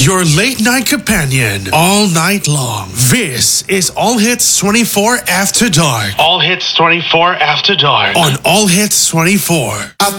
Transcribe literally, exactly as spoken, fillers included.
Your late night companion all night long. This is All Hits twenty-four After Dark. All Hits twenty-four After Dark. On All Hits twenty-four. I